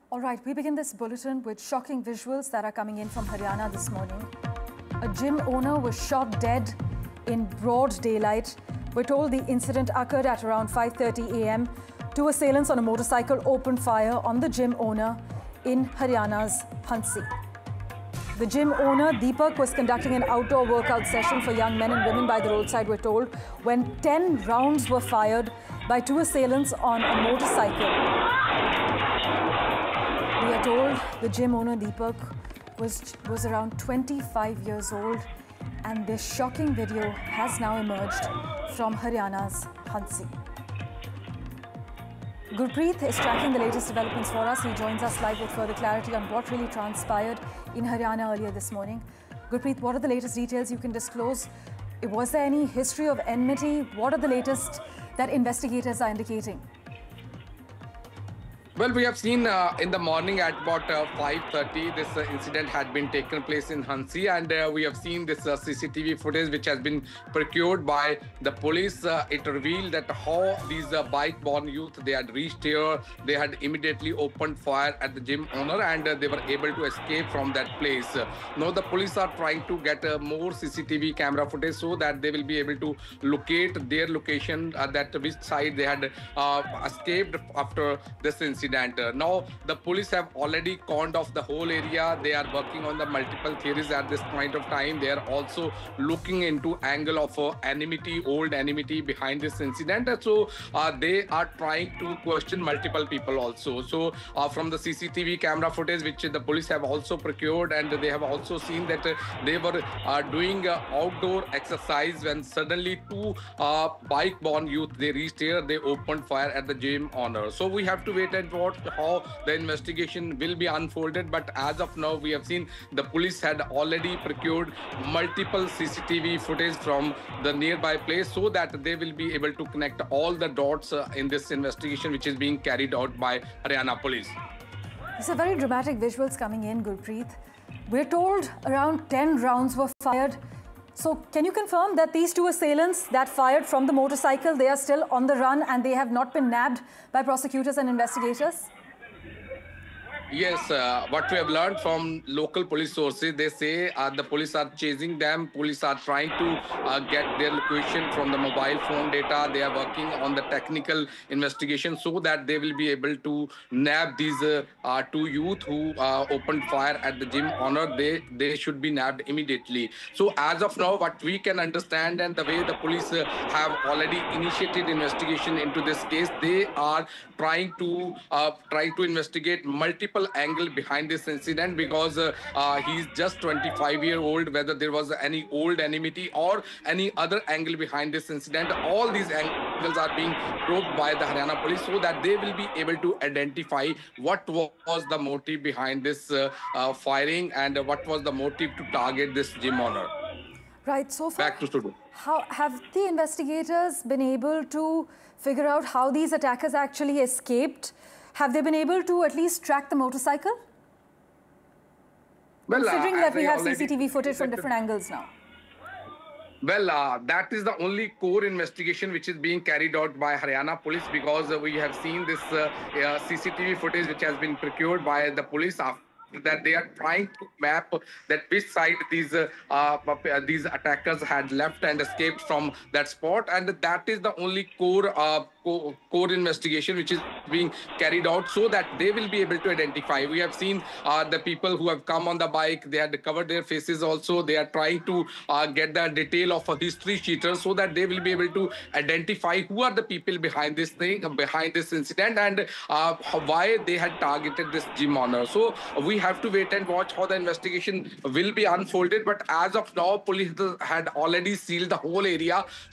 All right, we begin this bulletin with shocking visuals that are coming in from Haryana this morning. A gym owner was shot dead in broad daylight. We're told the incident occurred at around 5:30 a.m. Two assailants on a motorcycle opened fire on the gym owner in Haryana's Hansi. The gym owner, Deepak, was conducting an outdoor workout session for young men and women by the roadside, we're told, when 10 rounds were fired by two assailants on a motorcycle. We are told the gym owner, Deepak, was around 25 years old, and this shocking video has now emerged from Haryana's Hansi. Gurpreet is tracking the latest developments for us. He joins us live with further clarity on what really transpired in Haryana earlier this morning. Gurpreet, what are the latest details you can disclose? Was there any history of enmity? What are the latest that investigators are indicating? Well, we have seen in the morning at about 5:30, this incident had been taken place in Hansi, and we have seen this CCTV footage which has been procured by the police. It revealed that how these bike-borne youth, they had reached here, they had immediately opened fire at the gym owner, and they were able to escape from that place. Now the police are trying to get more CCTV camera footage so that they will be able to locate their location, that which side they had escaped after this incident. Now, the police have already conned off the whole area. They are working on the multiple theories at this point of time. They are also looking into angle of enmity, old enmity behind this incident. So, they are trying to question multiple people also. So, from the CCTV camera footage, which the police have also procured, and they have also seen that they were doing outdoor exercise when suddenly two bike-borne youth, they reached here, they opened fire at the gym owner. So, we have to wait and watch how the investigation will be unfolded, but as of now we have seen the police had already procured multiple CCTV footage from the nearby place so that they will be able to connect all the dots in this investigation which is being carried out by Haryana police. These are very dramatic visuals coming in, Gurpreet. We're told around 10 rounds were fired. So can you confirm that these two assailants that fired from the motorcycle, they are still on the run and they have not been nabbed by prosecutors and investigators? Yes, what we have learned from local police sources, they say the police are chasing them. Police are trying to get their location from the mobile phone data. They are working on the technical investigation so that they will be able to nab these two youth who opened fire at the gym owner. They should be nabbed immediately. So as of now, what we can understand and the way the police have already initiated investigation into this case, they are trying to investigate multiple angle behind this incident because he's just 25-year-old, whether there was any old enmity or any other angle behind this incident. All these angles are being probed by the Haryana police so that they will be able to identify what was the motive behind this firing and what was the motive to target this gym owner. Right, so far, back to studio. How have the investigators been able to figure out how these attackers actually escaped? Have they been able to at least track the motorcycle? Well, considering that we have CCTV footage from different angles now. Well, that is the only core investigation which is being carried out by Haryana police because we have seen this CCTV footage which has been procured by the police after that they are trying to map that which side these attackers had left and escaped from that spot, and that is the only core investigation which is being carried out so that they will be able to identify. We have seen the people who have come on the bike, they had covered their faces also. They are trying to get the detail of a history sheeter so that they will be able to identify who are the people behind this thing, behind this incident, and why they had targeted this gym owner. So we have to wait and watch how the investigation will be unfolded. But as of now, police had already sealed the whole area